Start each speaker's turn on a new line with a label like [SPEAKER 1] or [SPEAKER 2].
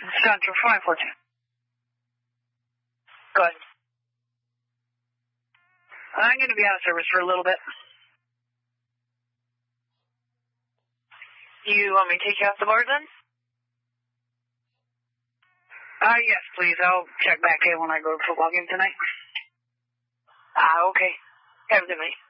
[SPEAKER 1] Central 24-2. Go ahead. I'm going to be out of service for a little bit.
[SPEAKER 2] You want me to take you off the board then?
[SPEAKER 1] Yes, please. I'll check back in when I go to the football game tonight.
[SPEAKER 2] Okay. Have a good night.